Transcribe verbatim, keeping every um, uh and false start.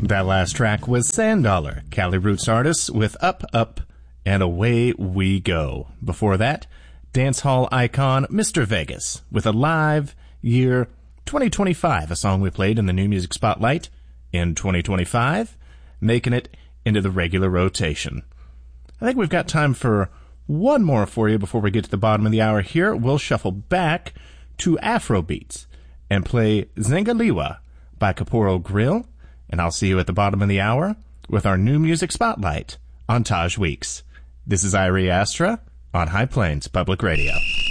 That last track was Sand Dollar, Cali Roots artists with Up, Up, and Away We Go. Before that, dance hall icon Mister Vegas with a live year twenty twenty-five, a song we played in the New Music Spotlight in twenty twenty-five, making it into the regular rotation. I think we've got time for one more for you before we get to the bottom of the hour here. We'll shuffle back to Afrobeats and play Zengaliwa by Kaporo Grill, and I'll see you at the bottom of the hour with our New Music Spotlight on Taj Weeks. This is Irie Astra on High Plains Public Radio.